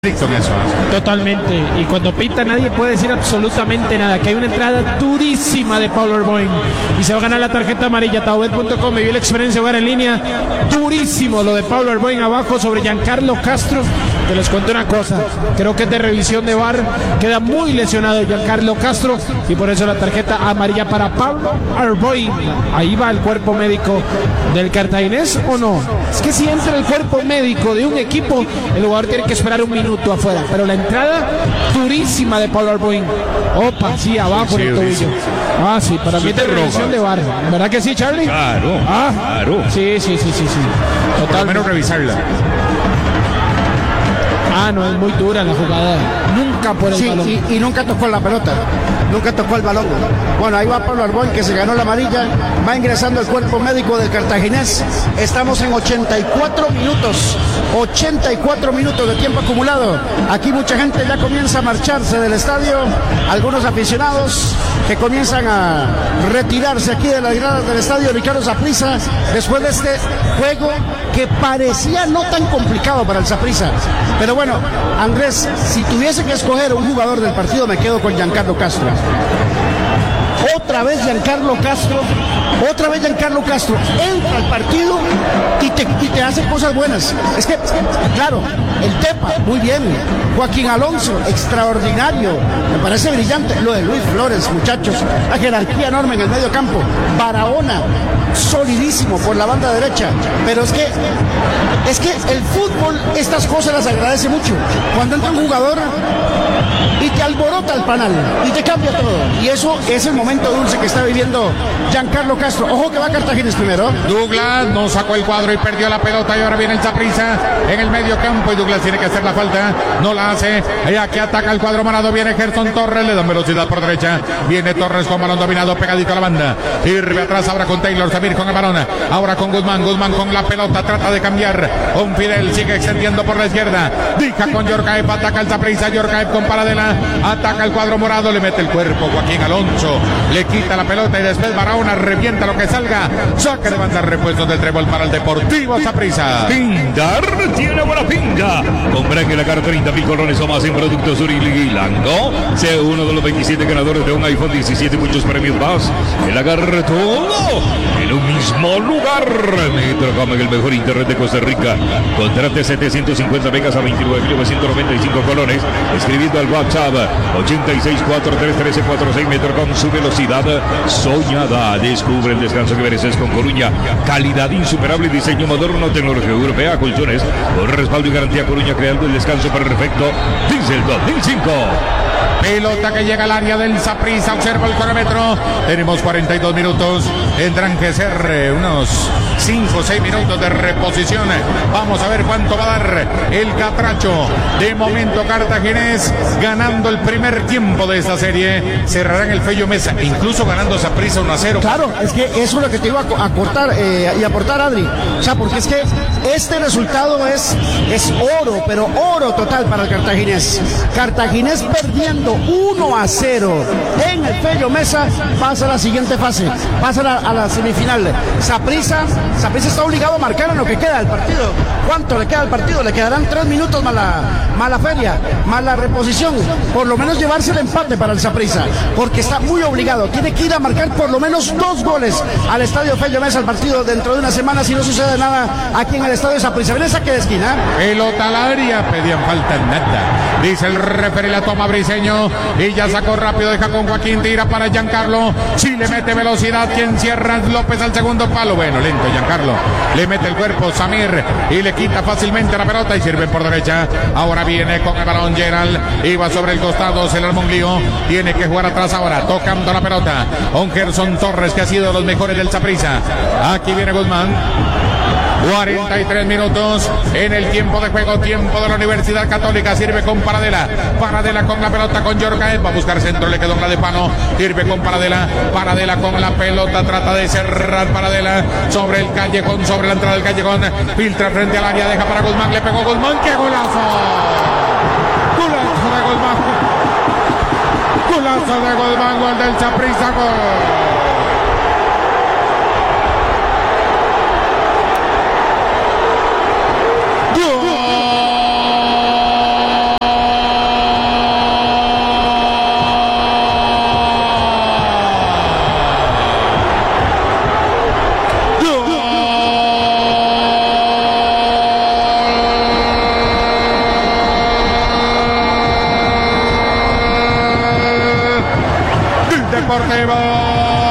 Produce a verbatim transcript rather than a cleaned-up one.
Totalmente, y cuando pita nadie puede decir absolutamente nada, que hay una entrada durísima de Pablo Arboin y se va a ganar la tarjeta amarilla. Taubet punto com, me vio la experiencia de jugar en línea, durísimo lo de Pablo Arboin abajo sobre Giancarlo Castro. Te les cuento una cosa, creo que es de revisión de V A R, queda muy lesionado Giancarlo Castro y por eso la tarjeta amarilla para Pablo Arboin. Ahí va el cuerpo médico del cartaginés, ¿o no? Es que si entra el cuerpo médico de un equipo, el jugador tiene que esperar un minuto afuera, pero la entrada durísima de Pablo Arboin. Opa, sí, abajo en el tobillo. Ah, sí, para mí es de revisión de V A R. ¿Verdad que sí, Charlie? Claro, ah, claro. Sí, sí, sí, sí, sí. Total. Por lo menos revisarla. Ah, no, es muy dura la jugada. Nunca por el sí, balón. Y, y nunca tocó la pelota. Nunca tocó el balón. Bueno, ahí va Pablo Arboin, que se ganó la amarilla. Va ingresando el cuerpo médico del cartaginés. Estamos en ochenta y cuatro minutos. ochenta y cuatro minutos de tiempo acumulado. Aquí mucha gente ya comienza a marcharse del estadio. Algunos aficionados que comienzan a retirarse aquí de las gradas del estadio Ricardo Saprissa, después de este juego que parecía no tan complicado para el Saprissa. Pero bueno, Andrés, si tuviese que escoger un jugador del partido, me quedo con Giancarlo Castro. Otra vez Giancarlo Castro, otra vez Giancarlo Castro entra al partido y te, y te hace cosas buenas. Es que, claro, el Tepa, muy bien. Joaquín Alonso, extraordinario. Me parece brillante. Lo de Luis Flores, muchachos. La jerarquía enorme en el medio campo. Barahona, solidísimo por la banda derecha. Pero es que, es que el fútbol, estas cosas las agradece mucho. Cuando entra un jugador y te alborota el panal y te cambia todo. Y eso es el momento dulce que está viviendo Giancarlo Castro. Ojo que va Cartaginés primero. Douglas no sacó el cuadro y perdió la pelota y ahora viene el Saprissa en el medio campo y Douglas tiene que hacer la falta, no la hace. Y aquí ataca el cuadro morado, viene Gerson Torres, le dan velocidad por derecha, viene Torres con balón dominado pegadito a la banda, sirve atrás ahora con Taylor, Samir con el balón, ahora con Guzmán, Guzmán con la pelota, trata de cambiar, un Fidel sigue extendiendo por la izquierda, Dija con Yorkaev, ataca el Saprissa, Yorkaev con Paradela, ataca el cuadro morado, le mete el cuerpo Joaquín Alonso, le quita la pelota y después Barahona revienta lo que salga, saca de banda repuestos del trébol para el Deportivo Saprissa. Pindar tiene buena pinga. Compra que la cara treinta mil colones o más en productos Urilango. Sea uno de los veintisiete ganadores de un iPhone diecisiete y muchos premios más. El agarre todo en un mismo lugar. Metrocom, el mejor internet de Costa Rica. Contrate setecientos cincuenta megas a veintinueve mil novecientos noventa y cinco colones. Escribiendo al WhatsApp ochenta y seis cuarenta y tres trece cuarenta y seis. Metrocom, su velocidad soñada. Descubre el descanso que mereces con Coruña. Calidad insuperable, diseño moderno, tecnología europea, colchones con respaldo y garantía. Coruña, creando el descanso perfecto desde el dos mil cinco. Pelota que llega al área del Saprissa, observa el cronómetro. Tenemos cuarenta y dos minutos. Tendrán que ser eh, unos cinco o seis minutos de reposición. Vamos a ver cuánto va a dar el Catracho. De momento Cartaginés ganando el primer tiempo de esta serie. Cerrarán el Fello Mesa, incluso ganando Saprissa uno a cero. Claro, es que eso es lo que te iba a cortar eh, y aportar, Adri. O sea, porque es que este resultado es, es oro, pero oro total para el Cartaginés. Cartaginés perdiendo uno a cero en el Fello Mesa, pasa a la siguiente fase, pasa a la, a la semifinal. Saprissa, Saprissa está obligado a marcar en lo que queda del partido. ¿Cuánto le queda al partido? Le quedarán tres minutos más la, más la feria, más la reposición. Por lo menos llevarse el empate para el Saprissa, porque está muy obligado. Tiene que ir a marcar por lo menos dos goles al estadio Fello Mesa al partido dentro de una semana, si no sucede nada aquí en el estadio Saprissa. Ven esa que de esquina. Pelota al área, pedían falta nada. Dice el referee, la toma Briseño y ya sacó rápido, deja con Joaquín, tira para Giancarlo. Si le mete velocidad, quien cierra López al segundo palo. Bueno, lento Giancarlo. Le mete el cuerpo Samir y le quita fácilmente la pelota y sirve por derecha. Ahora viene con el balón Gerald. Iba sobre el costado, se le armó un lío. Tiene que jugar atrás ahora, tocando la pelota. Con Gerson Torres, que ha sido de los mejores del Saprissa. Aquí viene Guzmán. cuarenta y tres minutos en el tiempo de juego, tiempo de la Universidad Católica. Sirve con Paradela, Paradela con la pelota con Yorkaev, va a buscar centro, le quedó una de pano. Sirve con Paradela, Paradela con la pelota, trata de cerrar Paradela sobre el callejón, sobre la entrada del callejón, filtra frente al área, deja para Guzmán, le pegó Guzmán, ¡qué golazo! Golazo de Guzmán, golazo de Guzmán, gol del Saprissa, gol. Deportivo